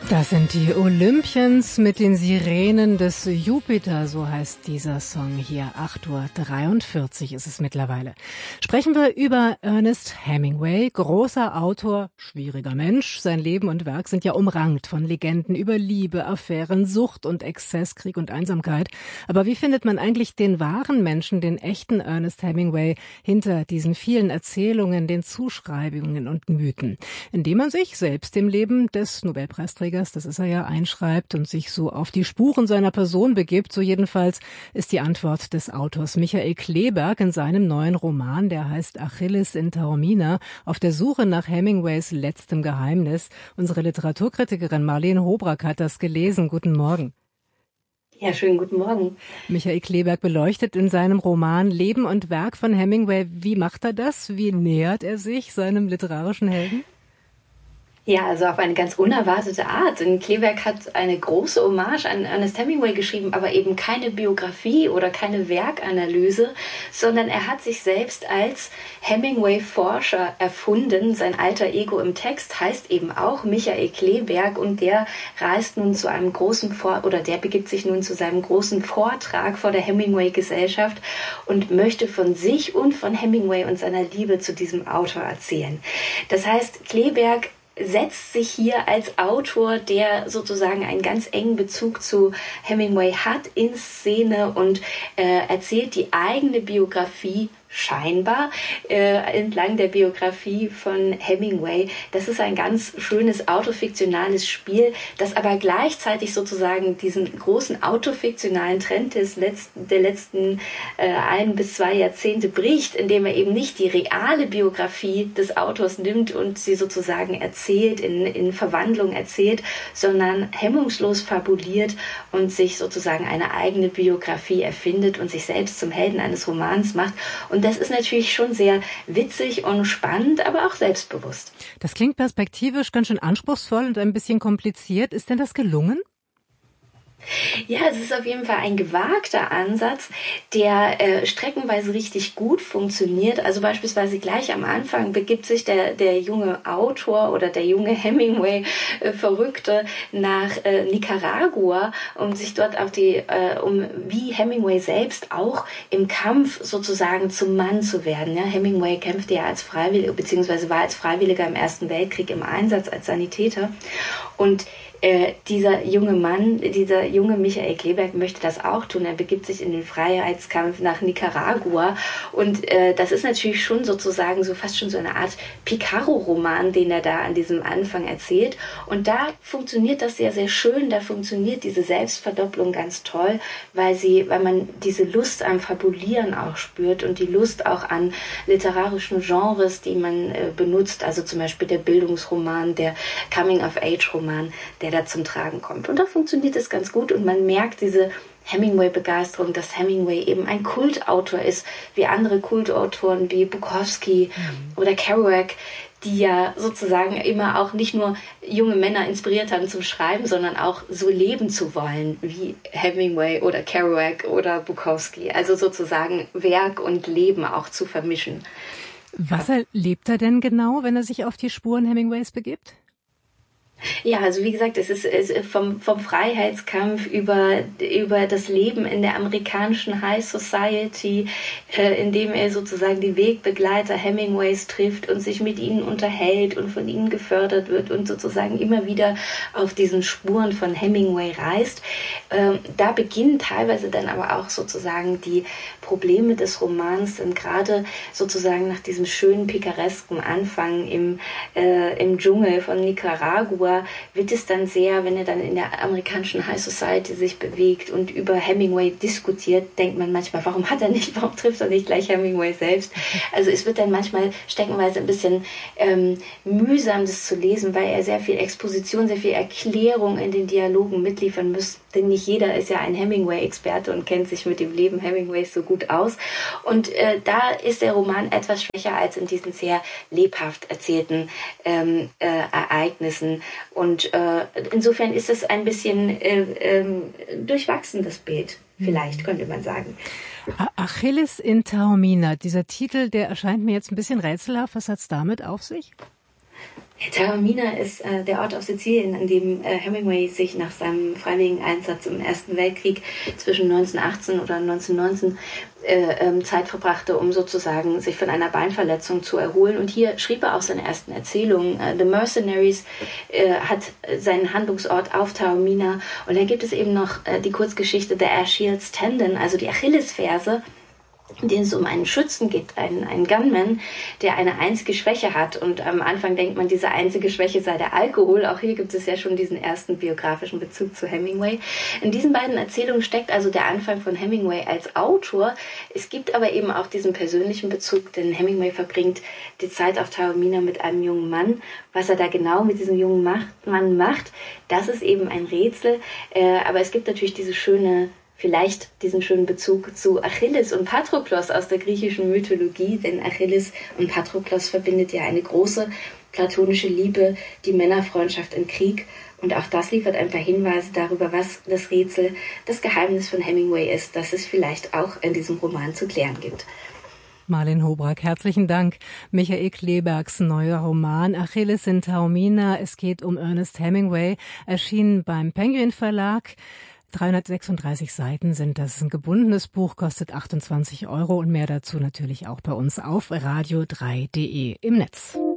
Das sind die Olympians mit den Sirenen des Jupiter, so heißt dieser Song hier. 8:43 Uhr ist es mittlerweile. Sprechen wir über Ernest Hemingway, großer Autor, schwieriger Mensch. Sein Leben und Werk sind ja umrankt von Legenden über Liebe, Affären, Sucht und Exzess, Krieg und Einsamkeit. Aber wie findet man eigentlich den wahren Menschen, den echten Ernest Hemingway, hinter diesen vielen Erzählungen, den Zuschreibungen und Mythen? Indem man sich selbst dem Leben des Nobelpreisträgers, das ist er ja, einschreibt und sich so auf die Spuren seiner Person begibt. So jedenfalls ist die Antwort des Autors Michael Kleeberg in seinem neuen Roman, der heißt Achilles in Taormina, auf der Suche nach Hemingways letztem Geheimnis. Unsere Literaturkritikerin Marlene Hobrack hat das gelesen. Guten Morgen. Ja, schönen guten Morgen. Michael Kleeberg beleuchtet in seinem Roman Leben und Werk von Hemingway. Wie macht er das? Wie nähert er sich seinem literarischen Helden? Ja, also auf eine ganz unerwartete Art. Denn Kleeberg hat eine große Hommage an Ernest Hemingway geschrieben, aber eben keine Biografie oder keine Werkanalyse, sondern er hat sich selbst als Hemingway-Forscher erfunden. Sein alter Ego im Text heißt eben auch Michael Kleeberg und der reist nun zu einem der begibt sich nun zu seinem großen Vortrag vor der Hemingway-Gesellschaft und möchte von sich und von Hemingway und seiner Liebe zu diesem Autor erzählen. Das heißt, Kleeberg setzt sich hier als Autor, der sozusagen einen ganz engen Bezug zu Hemingway hat, in Szene und erzählt die eigene Biografie scheinbar entlang der Biografie von Hemingway. Das ist ein ganz schönes autofiktionales Spiel, das aber gleichzeitig sozusagen diesen großen autofiktionalen Trend der letzten 1 bis 2 Jahrzehnte bricht, indem er eben nicht die reale Biografie des Autors nimmt und sie sozusagen erzählt, in Verwandlung erzählt, sondern hemmungslos fabuliert und sich sozusagen eine eigene Biografie erfindet und sich selbst zum Helden eines Romans macht. Und das ist natürlich schon sehr witzig und spannend, aber auch selbstbewusst. Das klingt perspektivisch ganz schön anspruchsvoll und ein bisschen kompliziert. Ist denn das gelungen? Ja, es ist auf jeden Fall ein gewagter Ansatz, der streckenweise richtig gut funktioniert. Also beispielsweise gleich am Anfang begibt sich der junge Autor oder der junge Hemingway-Verrückte nach Nicaragua, um sich dort auf wie Hemingway selbst auch im Kampf sozusagen zum Mann zu werden. Ja, Hemingway kämpfte ja als Freiwilliger, beziehungsweise war als Freiwilliger im Ersten Weltkrieg im Einsatz als Sanitäter. Und dieser junge Michael Kleeberg möchte das auch tun. Er begibt sich in den Freiheitskampf nach Nicaragua und das ist natürlich schon sozusagen so fast schon so eine Art Picaro-Roman, den er da an diesem Anfang erzählt. Und da funktioniert das sehr, sehr schön. Da funktioniert diese Selbstverdopplung ganz toll, weil man diese Lust am Fabulieren auch spürt und die Lust auch an literarischen Genres, die man benutzt. Also zum Beispiel der Bildungsroman, der Coming-of-Age-Roman, der da zum Tragen kommt. Und da funktioniert es ganz gut und man merkt diese Hemingway-Begeisterung, dass Hemingway eben ein Kultautor ist, wie andere Kultautoren wie Bukowski oder Kerouac, die ja sozusagen immer auch nicht nur junge Männer inspiriert haben zum Schreiben, sondern auch so leben zu wollen wie Hemingway oder Kerouac oder Bukowski. Also sozusagen Werk und Leben auch zu vermischen. Was erlebt er denn genau, wenn er sich auf die Spuren Hemingways begibt? Ja, also wie gesagt, es ist vom Freiheitskampf über das Leben in der amerikanischen High Society, in dem er sozusagen die Wegbegleiter Hemingways trifft und sich mit ihnen unterhält und von ihnen gefördert wird und sozusagen immer wieder auf diesen Spuren von Hemingway reist. Da beginnen teilweise dann aber auch sozusagen die Probleme des Romans, und gerade sozusagen nach diesem schönen picaresken Anfang im Dschungel von Nicaragua wird es dann sehr, wenn er dann in der amerikanischen High Society sich bewegt und über Hemingway diskutiert, denkt man manchmal, warum trifft er nicht gleich Hemingway selbst? Also es wird dann manchmal steckenweise ein bisschen mühsam, das zu lesen, weil er sehr viel Exposition, sehr viel Erklärung in den Dialogen mitliefern muss. Denn nicht jeder ist ja ein Hemingway-Experte und kennt sich mit dem Leben Hemingways so gut aus. Und da ist der Roman etwas schwächer als in diesen sehr lebhaft erzählten Ereignissen. Und insofern ist es ein bisschen durchwachsen, das Bild, vielleicht könnte man sagen. Achilles in Taormina, dieser Titel, der erscheint mir jetzt ein bisschen rätselhaft. Was hat's damit auf sich? Taormina ist der Ort auf Sizilien, an dem Hemingway sich nach seinem freiwilligen Einsatz im Ersten Weltkrieg zwischen 1918 oder 1919 Zeit verbrachte, um sozusagen sich von einer Beinverletzung zu erholen. Und hier schrieb er auch seine ersten Erzählungen. The Mercenaries hat seinen Handlungsort auf Taormina. Und dann gibt es eben noch die Kurzgeschichte The Achilles Tendon, also die Achillesferse, in denen es um einen Schützen geht, einen Gunman, der eine einzige Schwäche hat. Und am Anfang denkt man, diese einzige Schwäche sei der Alkohol. Auch hier gibt es ja schon diesen ersten biografischen Bezug zu Hemingway. In diesen beiden Erzählungen steckt also der Anfang von Hemingway als Autor. Es gibt aber eben auch diesen persönlichen Bezug, denn Hemingway verbringt die Zeit auf Taormina mit einem jungen Mann. Was er da genau mit diesem jungen Mann macht, das ist eben ein Rätsel. Aber es gibt natürlich vielleicht diesen schönen Bezug zu Achilles und Patroklos aus der griechischen Mythologie, denn Achilles und Patroklos verbindet ja eine große platonische Liebe, die Männerfreundschaft im Krieg. Und auch das liefert ein paar Hinweise darüber, was das Rätsel, das Geheimnis von Hemingway ist, das es vielleicht auch in diesem Roman zu klären gibt. Marlene Hobrak, herzlichen Dank. Michael Klebergs neuer Roman Achilles in Taormina. Es geht um Ernest Hemingway, erschienen beim Penguin Verlag. 336 Seiten sind das. Ein gebundenes Buch, kostet 28 € und mehr dazu natürlich auch bei uns auf radio3.de im Netz.